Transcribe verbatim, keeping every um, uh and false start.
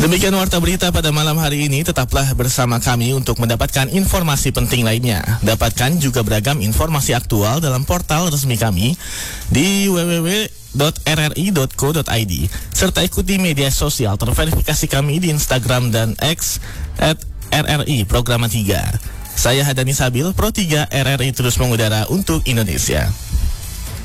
Demikian warta berita pada malam hari ini. Tetaplah bersama kami untuk mendapatkan informasi penting lainnya. Dapatkan juga beragam informasi aktual dalam portal resmi kami di w w w titik r r i titik co titik i d serta ikuti media sosial terverifikasi kami di Instagram dan X at R R I Programa tiga. Saya Hadani Sabil, Pro tiga R R I terus mengudara untuk Indonesia.